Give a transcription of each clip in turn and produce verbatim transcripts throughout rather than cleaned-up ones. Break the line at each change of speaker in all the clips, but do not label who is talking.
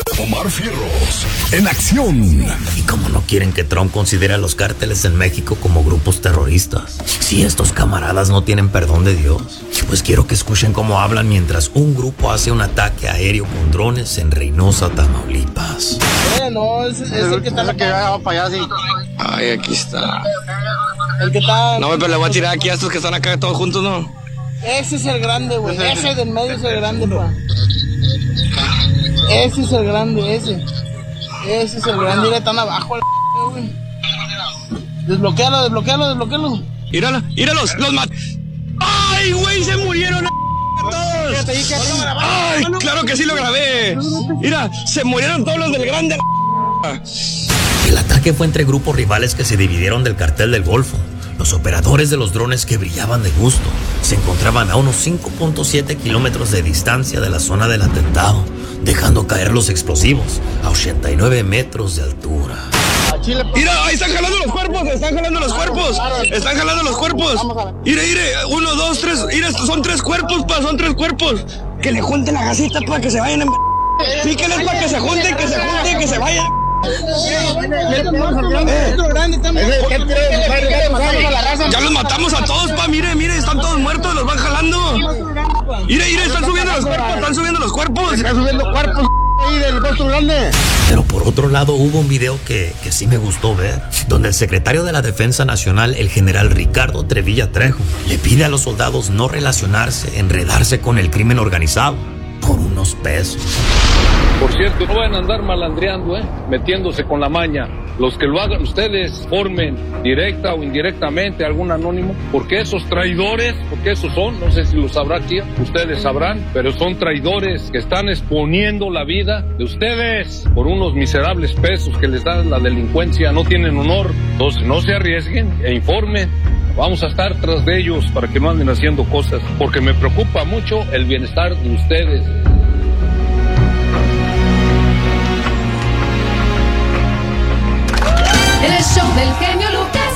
Omar Fierros, en acción.
¿Y cómo no quieren que Trump considere a los cárteles en México como grupos terroristas? Si estos camaradas no tienen perdón de Dios, pues quiero que escuchen cómo hablan mientras un grupo hace un ataque aéreo con drones en Reynosa, Tamaulipas.
Eh, no, es, es el que está...
El que va para allá, sí.
Ay, aquí está.
El que está...
No, pero le voy a tirar aquí a estos que están acá todos juntos, ¿no?
Ese es el grande, güey. Ese del medio es el grande, pa. Ese es el grande, ese. Ese es el grande. Mira, están abajo, güey. Desbloquéalo, desbloquéalo, desbloquéalo.
Míralo, míralos, los mat... ¡Ay, güey! Se murieron todos. ¡Ay, claro que sí lo grabé! Mira, se murieron todos los del grande.
El ataque fue entre grupos rivales que se dividieron del cartel del Golfo. Los operadores de los drones, que brillaban de gusto, se encontraban a unos cinco punto siete kilómetros de distancia de la zona del atentado, dejando caer los explosivos a ochenta y nueve metros de altura.
Mira, ahí están jalando los cuerpos, están jalando los cuerpos, están jalando los cuerpos. Mire, mire, uno, dos, tres, mire, son tres cuerpos, pa, son tres cuerpos. Que le junten la gasita para que se vayan en... Píquenles para que se junten, que se junten, que se vayan. Ya los matamos a todos, pa, mire, mire, están todos muertos, los van jalando. Mire, mire, están subiendo los cuerpos, están subiendo los cuerpos.
Están subiendo cuerpos ahí del monstruo grande.
Pero por otro lado hubo un video que, que sí me gustó ver, donde el secretario de la Defensa Nacional, el general Ricardo Trevilla Trejo, le pide a los soldados no relacionarse, enredarse con el crimen organizado por unos pesos.
Por cierto, no van a andar malandreando, ¿eh? Metiéndose con la maña. Los que lo hagan ustedes, formen directa o indirectamente algún anónimo, porque esos traidores, porque esos son, no sé si lo sabrá aquí, ustedes sabrán, pero son traidores que están exponiendo la vida de ustedes por unos miserables pesos que les da la delincuencia, no tienen honor. Entonces no se arriesguen e informen. Vamos a estar tras de ellos para que no anden haciendo cosas, porque me preocupa mucho el bienestar de ustedes.
El show del genio Lucas.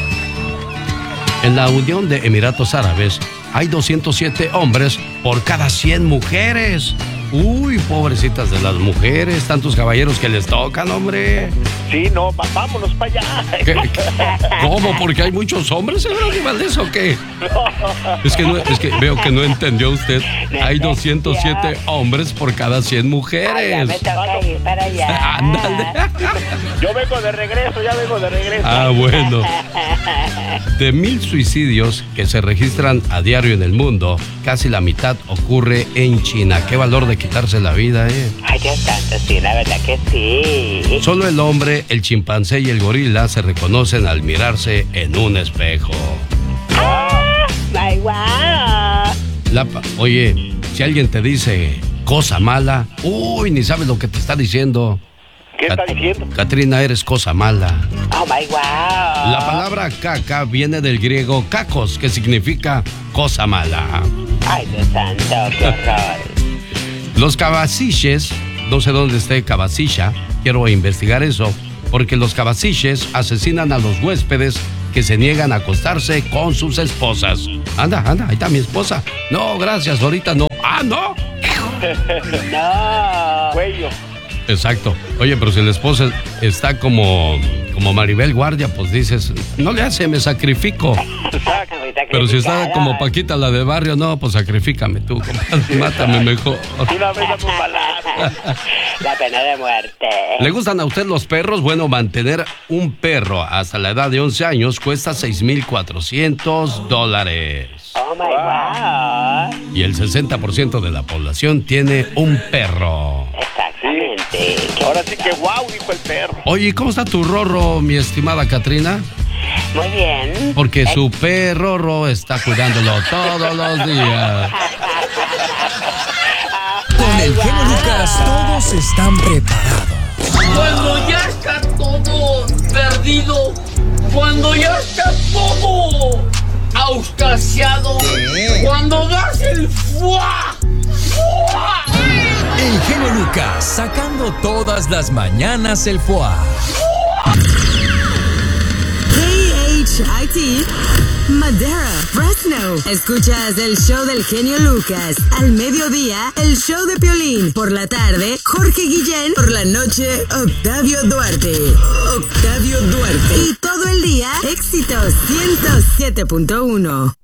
En la Unión de Emiratos Árabes hay doscientos siete hombres por cada cien mujeres. Uy, pobrecitas de las mujeres, tantos caballeros que les tocan, hombre.
Sí, no, va, vámonos para allá.
¿Qué, qué, ¿Cómo? ¿Porque hay muchos hombres, señor Valdés, o qué? No. Es que, no, es que veo que no entendió usted. Hay doscientos siete hombres por cada cien mujeres.
Ay, ya me toca ir para allá.
Ándale.
Yo vengo de regreso, ya vengo de regreso.
Ah, bueno. De mil suicidios que se registran a diario en el mundo, casi la mitad ocurre en China. Qué valor de quitarse la vida, ¿eh?
Ay, Dios santo, sí, la verdad que sí.
Solo el hombre, el chimpancé y el gorila se reconocen al mirarse en un espejo.
¡Ah! ¡Ay, guau!
La, oye, si alguien te dice cosa mala, uy, ni sabes lo que te está diciendo.
¿Qué está diciendo?
Catrina, eres cosa mala.
Oh, my wow.
La palabra caca viene del griego kakos, que significa cosa mala.
Ay, Dios santo, qué horror.
Los cabaciches, no sé dónde esté cabacilla, quiero investigar eso, porque los cabaciches asesinan a los huéspedes que se niegan a acostarse con sus esposas. Anda, anda, ahí está mi esposa. No, gracias, ahorita no. ¡Ah, no!
No, cuello.
Exacto. Oye, pero si la esposa está como, como Maribel Guardia, pues dices, no le hace, me sacrifico. Pero si está como Paquita, la de barrio, no, pues sacrifícame tú, compadre, mátame mejor.
Una vez a un balazo. La pena de muerte.
¿Le gustan a usted los perros? Bueno, mantener un perro hasta la edad de once años cuesta seis mil cuatrocientos dólares.
Oh, my wow.
Y el sesenta por ciento de la población tiene un perro.
Exactamente. Sí. Ahora sí que wow, dijo el perro.
Oye, ¿cómo está tu Rorro, mi estimada Catrina?
Muy bien.
Porque su perro Rorro está cuidándolo todos los días.
Con el genio Lucas todos están preparados.
Cuando ya está todo perdido, cuando ya está todo auscasiado, cuando das el fuá, fuá.
El genio Lucas sacando todas las mañanas el fuá.
K H Beach, Haití, Madera, Fresno. Escuchas el show del genio Lucas. Al mediodía, el show de Piolín. Por la tarde, Jorge Guillén. Por la noche, Octavio Duarte. Octavio Duarte. Y todo el día, éxitos ciento siete punto uno.